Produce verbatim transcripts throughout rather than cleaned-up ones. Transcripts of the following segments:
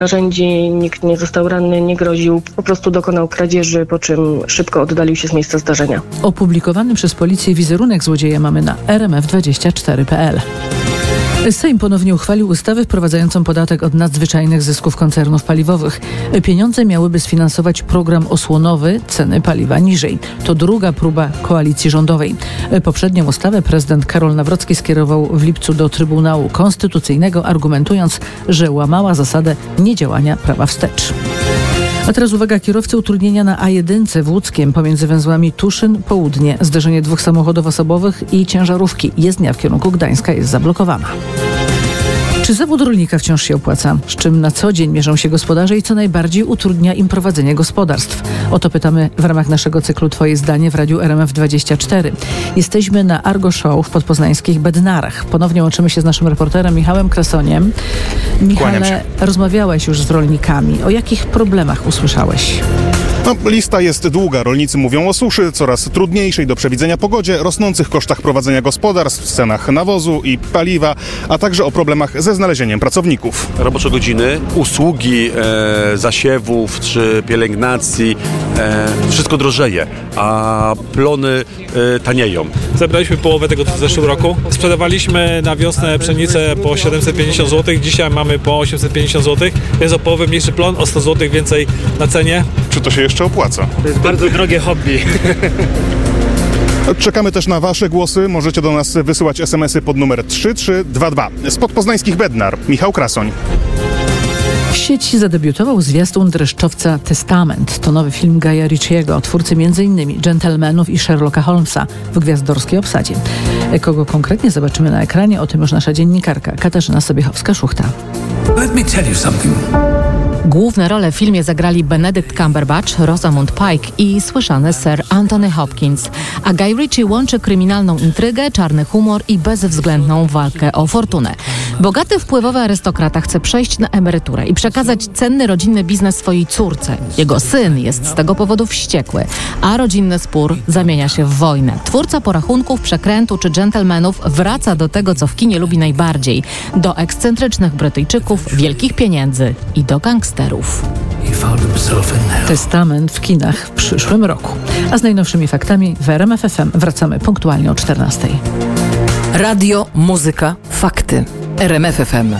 narzędzi, nikt nie został ranny, nie groził, po prostu dokonał kradzieży, po czym szybko oddalił się z miejsca zdarzenia. Opublikowany przez policję wizerunek złodzieja mamy na r m f dwadzieścia cztery kropka p l. Sejm ponownie uchwalił ustawę wprowadzającą podatek od nadzwyczajnych zysków koncernów paliwowych. Pieniądze miałyby sfinansować program osłonowy ceny paliwa niżej. To druga próba koalicji rządowej. Poprzednią ustawę prezydent Karol Nawrocki skierował w lipcu do Trybunału Konstytucyjnego, argumentując, że łamała zasadę niedziałania prawa wstecz. A teraz uwaga, kierowcy utrudnienia na A jeden w Łódzkiem pomiędzy węzłami Tuszyn Południe. Zderzenie dwóch samochodów osobowych i ciężarówki. Jezdnia w kierunku Gdańska jest zablokowana. Czy zawód rolnika wciąż się opłaca? Z czym na co dzień mierzą się gospodarze i co najbardziej utrudnia im prowadzenie gospodarstw? O to pytamy w ramach naszego cyklu Twoje zdanie w Radiu R M F dwadzieścia cztery. Jesteśmy na Argo Show w podpoznańskich Bednarach. Ponownie łączymy się z naszym reporterem Michałem Krasoniem. Michale, rozmawiałeś już z rolnikami. O jakich problemach usłyszałeś? No, lista jest długa. Rolnicy mówią o suszy, coraz trudniejszej do przewidzenia pogodzie, rosnących kosztach prowadzenia gospodarstw, cenach nawozu i paliwa, a także o problemach ze znalezieniem pracowników. Robocze godziny, usługi e, zasiewów czy pielęgnacji, e, wszystko drożeje, a plony e, tanieją. Zebraliśmy połowę tego w zeszłym roku. Sprzedawaliśmy na wiosnę pszenicę po siedemset pięćdziesiąt złotych, dzisiaj mamy po osiemset pięćdziesiąt złotych, jest o połowę mniejszy plon, o sto złotych więcej na cenie. Czy to się jeszcze opłaca? To jest bardzo drogie hobby. Czekamy też na Wasze głosy. Możecie do nas wysyłać es em esy pod numer trzy trzy dwa dwa. Z podpoznańskich Bednar, Michał Krasoń. W sieci zadebiutował zwiastun dreszczowca Testament. To nowy film Guya Ritchiego, twórcy między innymi Gentlemanów i Sherlocka Holmesa w gwiazdorskiej obsadzie. Kogo konkretnie zobaczymy na ekranie, o tym już nasza dziennikarka Katarzyna Sobiechowska-Szuchta. Let me tell you something. Główne role w filmie zagrali Benedict Cumberbatch, Rosamund Pike i słyszany Sir Anthony Hopkins. A Guy Ritchie łączy kryminalną intrygę, czarny humor i bezwzględną walkę o fortunę. Bogaty, wpływowy arystokrata chce przejść na emeryturę i przekazać cenny rodzinny biznes swojej córce. Jego syn jest z tego powodu wściekły, a rodzinny spór zamienia się w wojnę. Twórca porachunków, przekrętu czy dżentelmenów wraca do tego, co w kinie lubi najbardziej. Do ekscentrycznych Brytyjczyków, wielkich pieniędzy i do gangsterów. Testament w kinach w przyszłym roku. A z najnowszymi faktami w R M F F M wracamy punktualnie o czternastej. Radio, muzyka, fakty. R M F F M.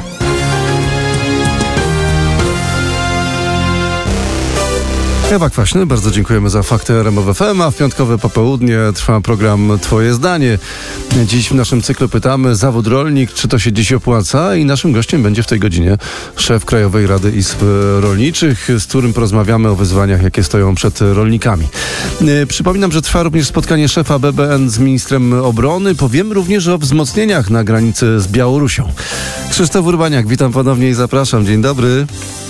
Ewa Kwaśny, bardzo dziękujemy za fakty R M F F M, a w piątkowe popołudnie trwa program Twoje zdanie. Dziś w naszym cyklu pytamy, zawód rolnik, czy to się dziś opłaca? I naszym gościem będzie w tej godzinie szef Krajowej Rady Izb Rolniczych, z którym porozmawiamy o wyzwaniach, jakie stoją przed rolnikami. Przypominam, że trwa również spotkanie szefa B B N z ministrem obrony. Powiemy również o wzmocnieniach na granicy z Białorusią. Krzysztof Urbaniak, witam ponownie i zapraszam. Dzień dobry.